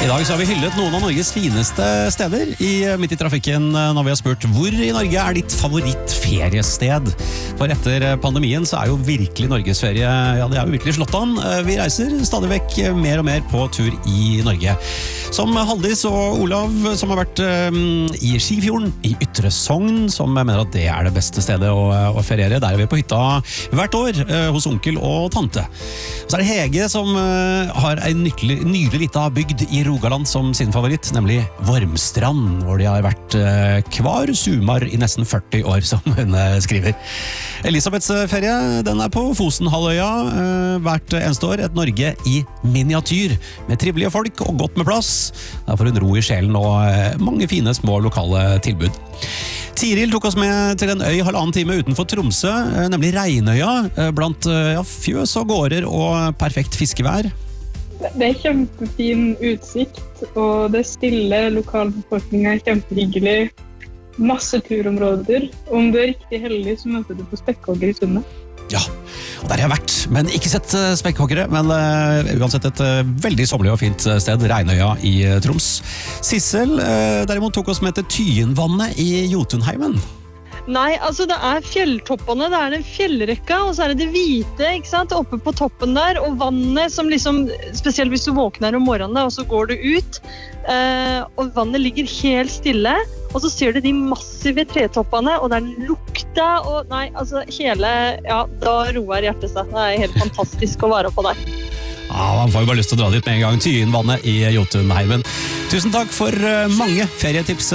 I dag så har vi hyllet noen av Norges fineste steder midt i trafikken når vi har spurt hvor i Norge er ditt favorittferiested. For etter pandemien så er jo virkelig Norgesferie, ja det er jo virkelig slått an. Vi reiser stadig vekk mer og mer på tur i Norge. Som Haldis og Olav som har vært i Skifjorden, i Ytre Sogn, som mener at det er det beste stedet å feriere. Der er vi på hytta hvert år hos onkel og tante. Så er det Hege som har en nydelig lita bygd i Rogaland som sin favoritt, nemlig Vormstrand, hvor de har vært kvar sumar i nesten 40 år, som hun skriver. Elisabeths ferie, den er på Fosenhalvøya, hvert eneste år, et Norge i miniatyr, med trivelige folk og godt med plass. Der får hun ro i sjelen og mange fine små lokale tilbud. Tiril tok oss med til en øy 1,5 time utenfor Tromsø, nemlig Reinøya, blant fjøs og gårder og perfekt fiskevær. Det er kjempefin utsikt, og det er stille, lokalbefolkningen er kjempehyggelig. Masse turområder. Om du er riktig heldig, så møter du på spekkhogger i Sundet. Ja, og der har jeg vært, men ikke sett spekkhoggere, men uansett et veldig sommerlig og fint sted, Reinøya i Troms. Sissel derimot tok oss med til Tyenvannet i Jotunheimen. Nei, altså det er fjelltoppene, det er den fjellrekka, og så er det hvite, ikke sant, oppe på toppen der, og vannet som liksom, spesielt hvis du våkner om morgenen, og så går du ut, og vannet ligger helt stille, og så ser du de massive tretoppene, og det er lukta, og nei, altså hele, ja, da roer hjertet seg. Det er helt fantastisk å være på der. Ja, man får jo bare lyst til å dra dit med en gang. Tyenvannet i Jotunheimen. Tusen takk for mange ferietips.